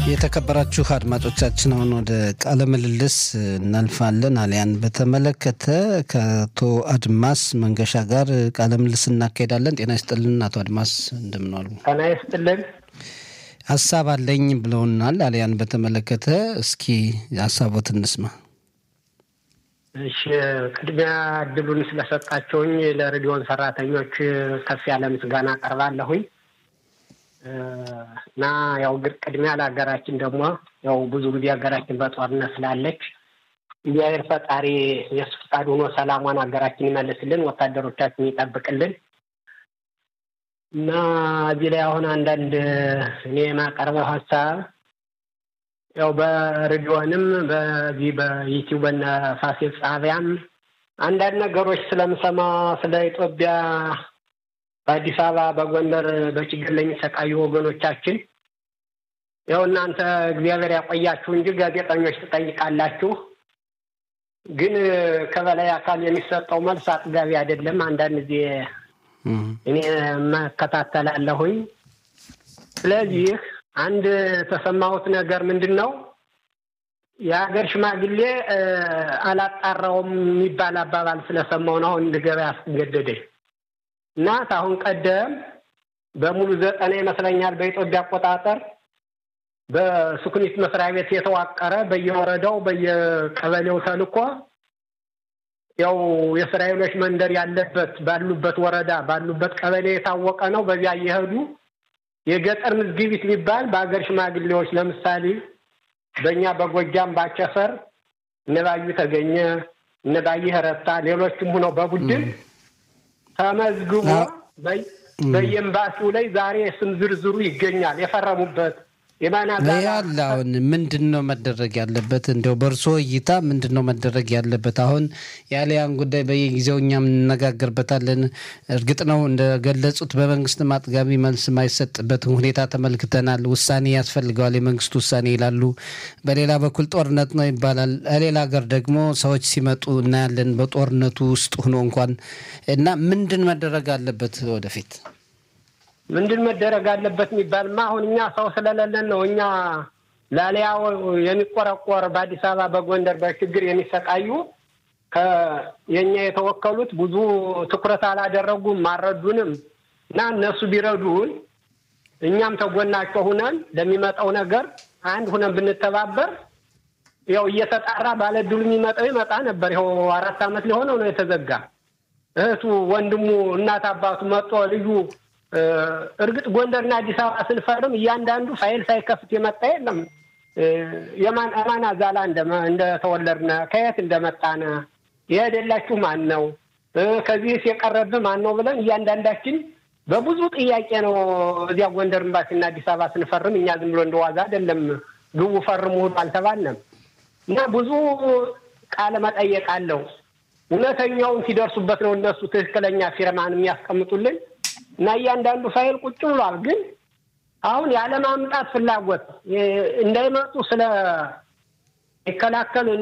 የተከበራችሁ አድማጮቻችን አሁን ወደ ቃለ ምልልስ እናልፋለን። አሊያን በተመለከተ ከአቶ አድማስ መንገሻ ጋር ቃለ ምልልስ እናካሄዳለን። ጤና ይስጥልን አቶ አድማስ እንደምን ዋሉ? ጤና ይስጥልን። ሀሳብ አለኝ ብለውናል። አሊያን በተመለከተ እስኪ ሀሳቦትን እንስማ። እሺ፣ ቅድሚያ እድሉን ስለሰጣችሁኝ ለሬዲዮን ሰራተኞች ከፍ ያለ ምስጋና አቀርባለሁኝ። እና ያው ቅድሚያ ለሀገራችን ደግሞ ያው ብዙ ጊዜ ሀገራችን በጦርነት ስላለች እግዚአብሔር ፈጣሪ የሱ ፈቃድ ሆኖ ሰላሟን ሀገራችን ይመልስልን፣ ወታደሮቻችን ይጠብቅልን። እና እዚህ ላይ አሁን አንዳንድ እኔ የማቀርበው ሀሳብ ያው በሬዲዮንም በዚህ በዩቲዩብ እና ፋሲል ጣቢያም አንዳንድ ነገሮች ስለምሰማ ስለ ኢትዮጵያ በአዲስ አበባ በጎንደር በችግር ላይ የሚሰቃዩ ወገኖቻችን ያው እናንተ እግዚአብሔር ያቆያችሁ እንጂ ጋዜጠኞች ትጠይቃላችሁ፣ ግን ከበላይ አካል የሚሰጠው መልስ አጥጋቢ አይደለም። አንዳንድ ጊዜ እኔ መከታተላለሁኝ። ስለዚህ አንድ ተሰማሁት ነገር ምንድነው የሀገር ሽማግሌ አላጣራውም የሚባል አባባል ስለሰማሁ ነው እንድገባ ያስገደደኝ። እና አሁን ቀደም በሙሉ 9 ይመስለኛል በኢትዮጵያ አቆጣጠር በሱኩኒት መስሪያ ቤት የተዋቀረ በየወረዳው በየቀበሌው ተልኮ ያው የእስራኤሎች መንደር ያለበት ባሉበት ወረዳ ባሉበት ቀበሌ የታወቀ ነው። በዚያ እየሄዱ የገጠር ምዝግቢት የሚባል በአገር ሽማግሌዎች ለምሳሌ በእኛ በጎጃም ባቸፈር ነባዩ ተገኘ ነባዩ ረታ ሌሎችም ሆነው በቡድን ተመዝግቦ በየኤምባሲው ላይ ዛሬ ስም ዝርዝሩ ይገኛል የፈረሙበት። ያላውን ምንድነው መደረግ ያለበት? እንደው በርሶ እይታ ምንድነው መደረግ ያለበት? አሁን ያለያን ጉዳይ በየጊዜው እኛም እንነጋገርበታለን። እርግጥ ነው እንደገለጹት በመንግስት ማጥጋቢ መልስ ማይሰጥበት ሁኔታ ተመልክተናል። ውሳኔ ያስፈልገዋል፣ የመንግስት ውሳኔ ይላሉ። በሌላ በኩል ጦርነት ነው ይባላል። ሌላ ሀገር ደግሞ ሰዎች ሲመጡ እናያለን በጦርነቱ ውስጥ ሆኖ እንኳን እና ምንድን መደረግ አለበት ወደፊት? ምንድን መደረግ አለበት የሚባልማ አሁን እኛ ሰው ስለሌለን ነው። እኛ ላሊያው የሚቆረቆር በአዲስ አበባ በጎንደር በችግር የሚሰቃዩ የኛ የተወከሉት ብዙ ትኩረት አላደረጉም፣ ማረዱንም። እና እነሱ ቢረዱን እኛም ተጎናቸው ሆነን ለሚመጣው ነገር አንድ ሆነን ብንተባበር ያው እየተጣራ ባለድሉ የሚመጣው ይመጣ ነበር። ይኸው 4 ዓመት ሊሆነው ነው የተዘጋ። እህቱ ወንድሙ እናት አባቱ መጥቶ ልዩ እርግጥ ጎንደርና አዲስ አበባ ስንፈርም እያንዳንዱ ፋይል ሳይከፍት የመጣ የለም። የማን አዛላ እንደተወለድነ ከየት እንደመጣነ የሄደላችሁ ማን ነው ከዚህስ የቀረበ ማን ነው ብለን እያንዳንዳችን በብዙ ጥያቄ ነው እዚያ ጎንደር ኤምባሲና አዲስ አበባ ስንፈርም። እኛ ዝም ብሎ እንደዋዛ አይደለም ግቡ ፈርሙ አልተባልንም። እና ብዙ ቃለ መጠየቅ አለው። እውነተኛውን ሲደርሱበት ነው እነሱ ትክክለኛ ፊርማን የሚያስቀምጡልን። እና እያንዳንዱ ፋይል ቁጭ ብሏል። ግን አሁን ያለ ማምጣት ፍላጎት እንዳይመጡ ስለ ይከላከሉ